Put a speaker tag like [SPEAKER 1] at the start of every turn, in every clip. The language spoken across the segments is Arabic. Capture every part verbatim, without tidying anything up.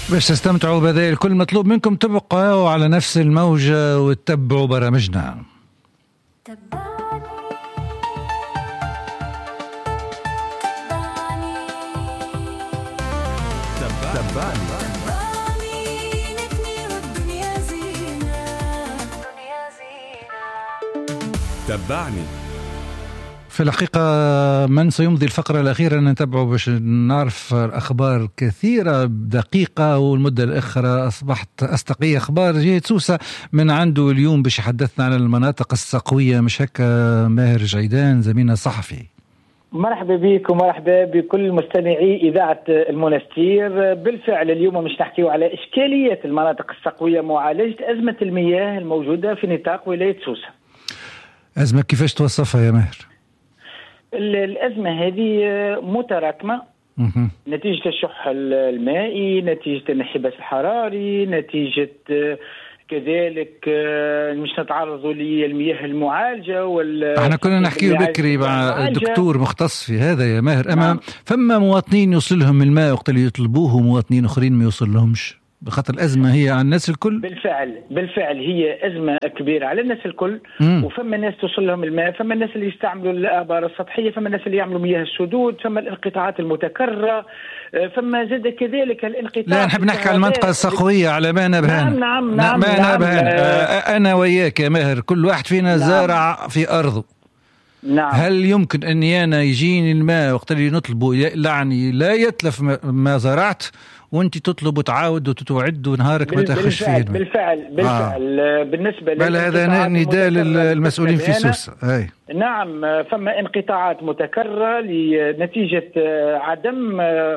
[SPEAKER 1] باش تستمتعوا بهذا الكل مطلوب منكم تبقوا على نفس الموجة وتتبعوا برامجنا.
[SPEAKER 2] تبعني.
[SPEAKER 1] في الحقيقة من سيمضي الفقرة الأخيرة نتابعه باش نعرف أخبار كثيرة دقيقة، والمدة الأخرى أصبحت أستقي أخبار جهة سوسة من عنده اليوم باش يحدثنا عن المناطق الصقوية. مش هكا ماهر جعيدان زميلنا الصحفي؟
[SPEAKER 3] مرحبا بك ومرحبا بكل مستمعي إذاعة المنستير. بالفعل اليوم مش نحكيو على إشكالية المناطق الصقوية معالجة أزمة المياه الموجودة في نطاق ولاية سوسة.
[SPEAKER 1] أزمة كيفاش توصفها يا ماهر؟
[SPEAKER 3] الأزمة هذه متراكمة نتيجة الشح المائي، نتيجة الانحباس الحراري، نتيجة كذلك مش نتعرضوا للمياه المعالجة وال
[SPEAKER 1] احنا كنا نحكيه بكري مع دكتور مختص في هذا يا ماهر. أما نعم. فما مواطنين يوصلهم الماء وقت اللي يطلبوه ومواطنين أخرين ما يوصل لهمش، بخاطر الأزمة هي على الناس الكل.
[SPEAKER 3] بالفعل بالفعل هي أزمة كبيرة على الناس الكل. مم. وفما ناس توصل لهم الماء، فما الناس اللي يستعملوا الآبار السطحية، فما الناس اللي يعملوا مياه السدود، فما الانقطاعات المتكررة، فما زاد كذلك الانقطاع.
[SPEAKER 1] لا نحب نحكي على المنطقة الصقوية على ما نبهان.
[SPEAKER 3] نعم نعم نعم,
[SPEAKER 1] ما
[SPEAKER 3] نعم
[SPEAKER 1] نبهان. آه أنا وياك يا ماهر كل واحد فينا نعم. زارع في أرضه.
[SPEAKER 3] نعم.
[SPEAKER 1] هل يمكن أني أنا يجيني الماء وقت اللي نطلبه يعني لا يتلف ما زرعت، وانت تطلب وتعاود وتتوعد ونهارك ما تاخذش فيه؟
[SPEAKER 3] بالفعل بالفعل آه. بالنسبه
[SPEAKER 1] بل هذا نداء للمسؤولين في سوسة. هاي.
[SPEAKER 3] نعم فما انقطاعات متكرره لنتيجه عدم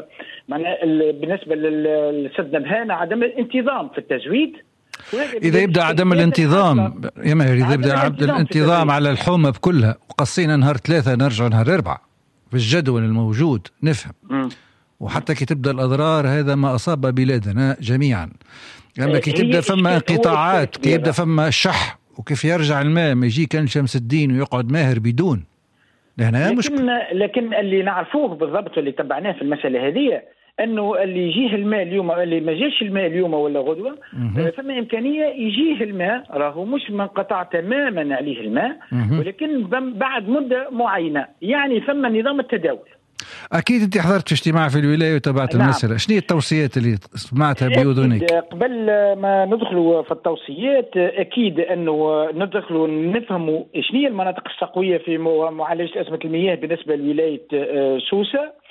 [SPEAKER 3] بالنسبه للسد نبهان عدم الانتظام في التزويد.
[SPEAKER 1] إذا يبدأ عدم الانتظام يا ماهر، إذا يبدأ عدم الانتظام على الحومة بكلها وقصينا نهار ثلاثة نرجع نهار أربعة في الجدول الموجود نفهم. م. وحتى كي تبدأ الأضرار هذا ما أصاب بلادنا جميعا. لما كي تبدأ فما انقطاعات، كي يبدأ فما شح، وكيف يرجع الماء ما يجي كان شمس الدين ويقعد ماهر بدون لهنا
[SPEAKER 3] لكن
[SPEAKER 1] مشكلة.
[SPEAKER 3] لكن اللي نعرفوه بالضبط واللي تبعناه في المسألة هذه أنه اللي يجيه الماء اليوم اللي ما جاش الماء اليوم ولا غدوة فما إمكانية يجيه الماء، راهو مش منقطع تماما عليه الماء ولكن بعد مدة معينة، يعني فما نظام التداول.
[SPEAKER 1] أكيد أنت حضرت في اجتماع في الولاية وتابعت نعم. المسألة. شنو هي التوصيات اللي سمعتها بأذنك؟
[SPEAKER 3] قبل ما ندخلوا في التوصيات أكيد أنه ندخلوا نفهموا شنو هي المناطق الصقوية في معالجة أزمة المياه بالنسبة لولاية سوسة.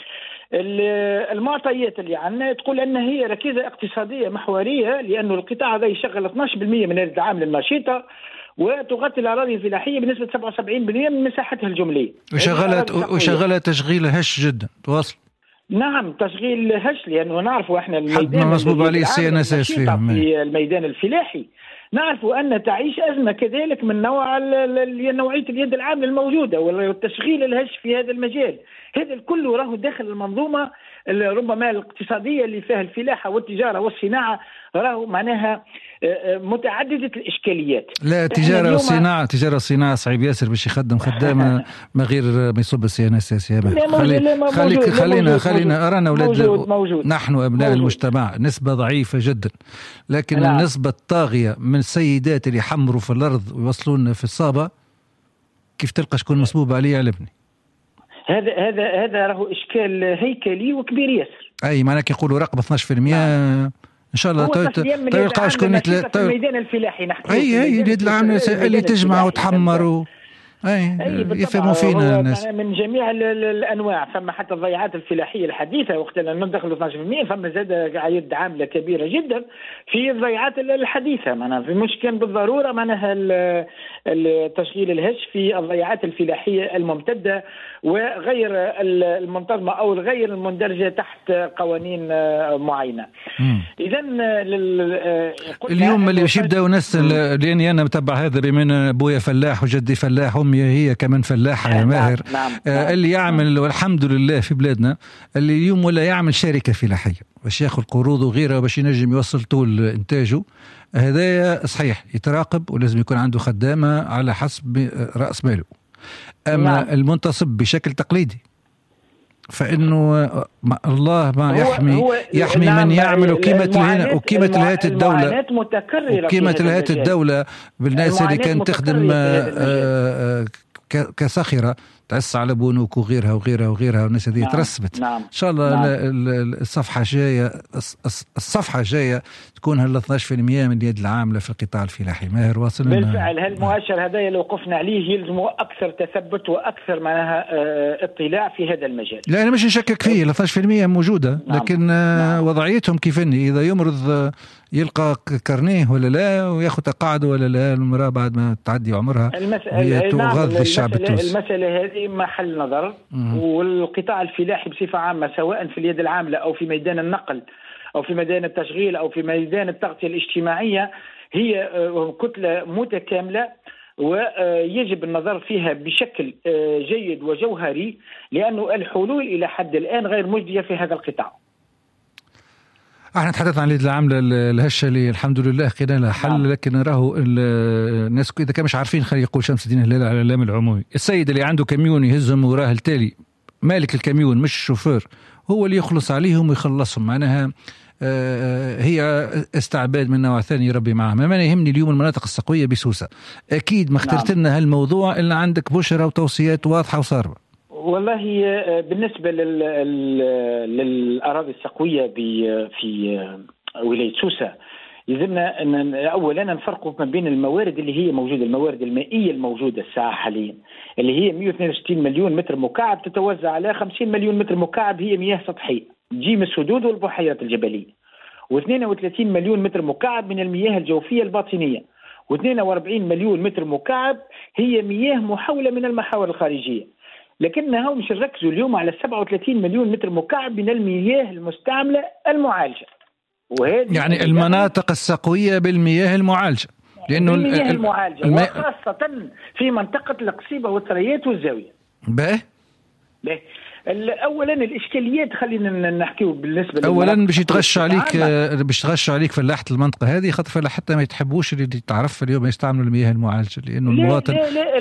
[SPEAKER 3] المعطيات اللي عندنا تقول أن هي ركيزة اقتصادية محورية، لأنه القطاع هذا يشغل اثني عشر بالمئة من العامل النشيطة وتغطي الأراضي الفلاحية بنسبة سبعة وسبعين بالمئة من مساحتها الجملية.
[SPEAKER 1] وشغلت وشغلت تشغيل هش جدا تواصل.
[SPEAKER 3] نعم تشغيل هش، لأنه نعرفوا احنا الميدان
[SPEAKER 1] مصبوب عليه السي ان اس فيهم
[SPEAKER 3] في الميدان الفلاحي، نعرفوا أن تعيش أزمة كذلك من نوع نوعية اليد العاملة الموجودة والتشغيل الهش في هذا المجال. هذا الكل راه داخل المنظومة ربما الاقتصادية اللي فيها الفلاحة والتجارة والصناعة، راه معناها متعددة الإشكاليات.
[SPEAKER 1] لا تجارة والصناعة، تجارة والصناعة صعيب ياسر باش يخدم خدامة ما غير ما يصب السي ان اس يا خلي خلي خلينا خلينا أرانا أولاد نحن أبناء موجود. المجتمع نسبة ضعيفة جدا، لكن لا. النسبة الطاغية من السيدات اللي يحمروا في الأرض ويوصلون في الصابة كيف تلقى شكون مصبوب عليه على ابني.
[SPEAKER 3] هذا هذا هذا راهو إشكال هيكلي وكبير ياسر.
[SPEAKER 1] أي معناك يقولوا رقم اثني عشر بالمئة نعم. ان شاء الله تلقى شكون
[SPEAKER 3] في الميدان الفلاحي نحكي.
[SPEAKER 1] اي اي اليد العامله اللي تجمع وتحمر و... اي يفهموا فينا الناس
[SPEAKER 3] من جميع الانواع. فما حتى الضيعات الفلاحيه الحديثه وقت ندخلوا اثني عشر بالمئة فما زاد يد عامله كبيره جدا في الضيعات الحديثه، معناها في مش كان بالضروره معناها التشغيل الهش في الضيعات الفلاحيه الممتده وغير المنتظمه او غير المندرجه تحت قوانين معينه. اذا
[SPEAKER 1] اليوم اللي باش يبداو ناس، لاني انا متبع هذا بمن ابويا فلاح وجدي فلاح وامي هي كمان فلاحه يا ماهر.
[SPEAKER 3] نعم.
[SPEAKER 1] آه اللي يعمل والحمد لله في بلادنا اللي اليوم ولا يعمل شركه فلاحيه باش ياخذ قروض وغيرها باش ينجم يوصل طول انتاجه، هذا صحيح يتراقب ولازم يكون عنده خدامه على حسب راس ماله. اما نعم. المنتصب بشكل تقليدي فإنه الله ما يحمي هو يحمي من يعمل وقيمة هنا وقيمة لهات الدولة وقيمة لهات الدولة بالناس اللي كانت تخدم كسخرة تعس على بنوك وغيرها وغيرها وغيرها والناس هذه نعم. ترسبت
[SPEAKER 3] نعم.
[SPEAKER 1] إن شاء الله نعم. الصفحة جاية الصفحة جاية تكون هال اثني عشر بالمئة من اليد العاملة في القطاع الفلاحي. ماهر واصل
[SPEAKER 3] بالفعل هالمؤشر هذا لو وقفنا عليه يلزمه أكثر تثبت وأكثر معناها اطلاع في هذا المجال.
[SPEAKER 1] لا أنا مش نشكك فيه ال اثني عشر بالمئة موجودة نعم. لكن نعم. وضعيتهم كيفني إذا يمرض يلقى كارنيه ولا لا وياخذ تقاعد ولا لا المرأة بعد ما تعدي عمرها
[SPEAKER 3] وهي تغذي الشعب التونسي. المسألة هذه محل نظر والقطاع الفلاحي بصفة عامة سواء في اليد العاملة أو في ميدان النقل أو في ميدان التشغيل أو في ميدان التغطية الاجتماعية هي كتلة متكاملة ويجب النظر فيها بشكل جيد وجوهري لأنه الحلول إلى حد الآن غير مجدية في هذا القطاع.
[SPEAKER 1] احنا تحدثنا عن اليد العامله الهشه اللي الحمد لله لقينا لها حل نعم. لكن راهو الناس اذا كانوا مش عارفين خلي يقول شمس الدين هلال على الاعلام العمومي السيد اللي عنده كاميون يهزهم وراه التالي مالك الكاميون مش الشوفير هو اللي يخلص عليهم ويخلصهم معناها هي استعباد من نوع ثاني ربي معهم. ما يهمني اليوم المناطق السقويه بسوسه اكيد ما اخترت لنا نعم. هالموضوع الا عندك بشرة وتوصيات واضحه وصارمه.
[SPEAKER 3] والله بالنسبة للأراضي السقوية في ولاية سوسة يلزمنا أن أولا نفرق ما بين الموارد اللي هي موجودة الموارد المائية الموجودة الساعة حاليا اللي هي مئة واثنين وستين مليون متر مكعب تتوزع على خمسين مليون متر مكعب هي مياه سطحية تجي من السدود والبحيرات الجبلية واثنين وثلاثين مليون متر مكعب من المياه الجوفية الباطنية واثنين وأربعين مليون متر مكعب هي مياه محولة من المحاور الخارجية. لكنها مش نركزوا اليوم على سبعة وثلاثين مليون متر مكعب من المياه المستعملة المعالجة
[SPEAKER 1] يعني المناطق السقوية بالمياه المعالجة
[SPEAKER 3] لأنه المياه المعالجة الم... وخاصة في منطقة القصيبة والثريات والزاوية.
[SPEAKER 1] باهي
[SPEAKER 3] باهي اولا الاشكاليات خلينا نحكيو بالنسبه
[SPEAKER 1] اولا باش يتغش عليك باش تغش عليك فلاحه المنطقه هذه خاطر فلاحتها ما يتحبوش اللي تعرف اليوم يستعملوا المياه المعالجه لانه
[SPEAKER 3] لا
[SPEAKER 1] المواطن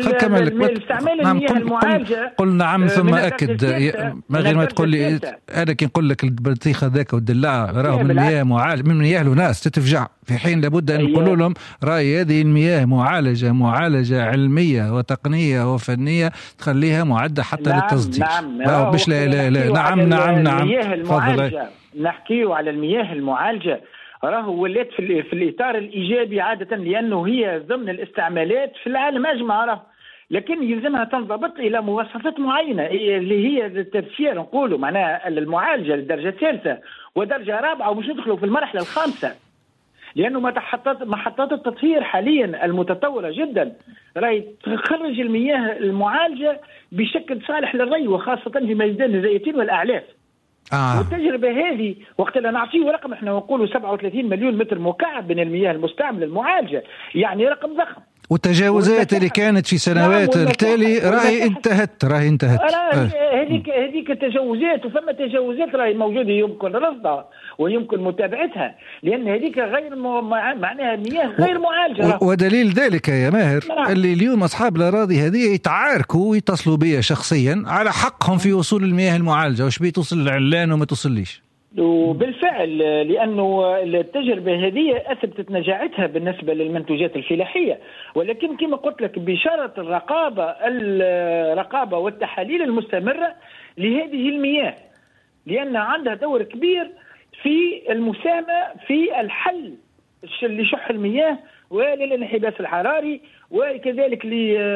[SPEAKER 3] استعمال المياه
[SPEAKER 1] قل
[SPEAKER 3] المعالجه
[SPEAKER 1] قل نعم ثم اكد ما غير ما تقول لي انا كي نقول لك البطيخ هذاك والدلاع راهو من مياه معالجه من مياه له ناس تتفجع في حين لابد ان نقول لهم راي هذه المياه معالجه معالجه علميه وتقنيه وفنيه تخليها معده حتى
[SPEAKER 3] نعم
[SPEAKER 1] للتصدير.
[SPEAKER 3] نعم
[SPEAKER 1] مش لا لا لا نعم نعم نعم
[SPEAKER 3] المياه المعالجة نحكيه على المياه المعالجة راهو ولات في, في الإطار الإيجابي عادة لأنه هي ضمن الاستعمالات في العالم أجمع راهو لكن يلزمها تنضبط إلى مواصفات معينة اللي هي التبشير نقولوا معناها المعالجة للدرجة الثالثة ودرجة رابعة ومش ندخلوا في المرحلة الخامسة لأنه محطات محطات التطهير حاليا المتطورة جدا راهي تخرج المياه المعالجة بشكل صالح للري وخاصة في ميدان الزيتين والأعلاف. آه. والتجربة هذه وقت لا نعطيه رقم احنا نقوله سبعة وثلاثين مليون متر مكعب من المياه المستعملة المعالجة يعني رقم ضخم.
[SPEAKER 1] والتجاوزات اللي كانت في سنوات نعم التالي راهي انتهت راهي انتهت
[SPEAKER 3] هذيك آه. هذيك التجاوزات وفما تجاوزات راهي موجودة يمكن رصدها ويمكن متابعتها لأن هذيك غير معناها مياه غير معالجة.
[SPEAKER 1] ودليل ذلك يا ماهر نعم. اللي اليوم أصحاب الأراضي هذه يتعاركوا ويتصلوا بي شخصيا على حقهم في وصول المياه المعالجة وش بيتصل العلان وما تصليش.
[SPEAKER 3] وبالفعل لأنه التجربة هذه أثبتت نجاعتها بالنسبة للمنتوجات الفلاحية ولكن كما قلت لك بشرط الرقابة الرقابة والتحاليل المستمرة لهذه المياه لأن عندها دور كبير في المساهمة في الحل لشح المياه وللانحباس الحراري وكذلك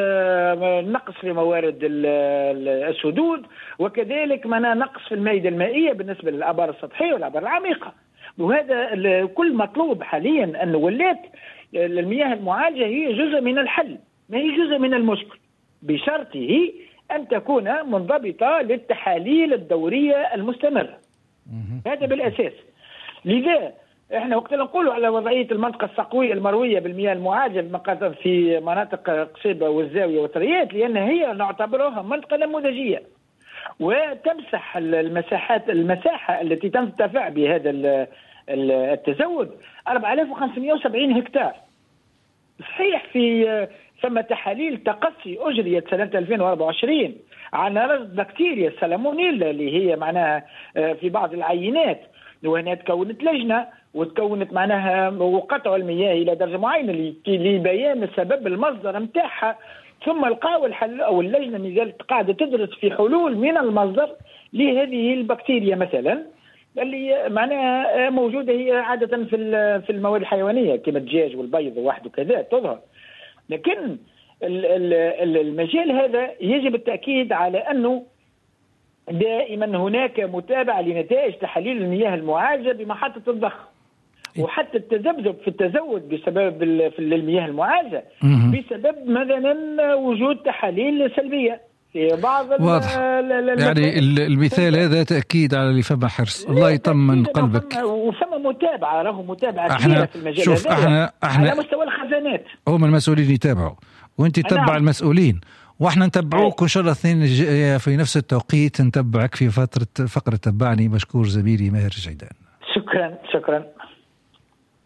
[SPEAKER 3] لنقص في موارد السدود وكذلك منا نقص في المائدة المائية بالنسبة للآبار السطحية والآبار العميقة. وهذا كل مطلوب حاليا أن ولات المياه المعالجة هي جزء من الحل ما هي جزء من المشكل بشرطه أن تكون منضبطة للتحاليل الدورية المستمرة. هذا بالأساس. لذا احنا وقت نقولوا على وضعيه المنطقه السقويه المرويه بالمياه المعالجه في مناطق قصيبه والزاويه والثريات لان هي نعتبرها منطقه نموذجيه وتمسح المساحات المساحه التي تنتفع بهذا التزود أربعة آلاف وخمسمائة وسبعين هكتار. صحيح في ثم تحاليل تقصي اجريت سنه ألفين وأربعة وعشرين عن رصد بكتيريا السالمونيلا اللي هي معناها في بعض العينات، وهنا تكونت لجنة وتكونت معناها وقطعوا المياه إلى درجة معينة لبيان سبب المصدر متاعها، ثم لقاوا الحل أو اللجنة مازالت قاعدة تدرس في حلول من المصدر لهذه البكتيريا مثلا اللي معناها موجودة هي عادة في في المواد الحيوانية كما الدجاج والبيض وحده كذا تظهر. لكن المجال هذا يجب التأكيد على أنه دائما هناك متابعة لنتائج تحاليل المياه المعالجة بمحطة الضخ، وحتى التذبذب في التزود بسبب في المياه المعالجة بسبب مثلا وجود تحاليل سلبية في بعض
[SPEAKER 1] واضح. يعني المثال هذا تأكيد على اللي فما حرص. الله يطمن قلبك.
[SPEAKER 3] وفما متابعة، راهو متابعة كبيرة في المجال
[SPEAKER 1] شوف
[SPEAKER 3] هذا
[SPEAKER 1] احنا احنا
[SPEAKER 3] على مستوى الخزانات.
[SPEAKER 1] هم المسؤولين يتابعوا وانت تتبع نعم. المسؤولين، واحنا نتبعوك وان شاء الله الاثنين في نفس التوقيت نتبعك في فترة فقرة تبعني. مشكور زميلي ماهر جيدان.
[SPEAKER 3] شكرا شكرا.